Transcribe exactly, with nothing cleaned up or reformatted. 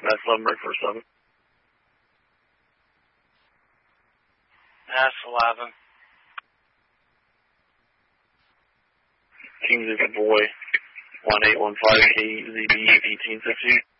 That's eleven, break for seven. That's eleven. King Zebra Boy, one eight one five K Z B eighteen fifty.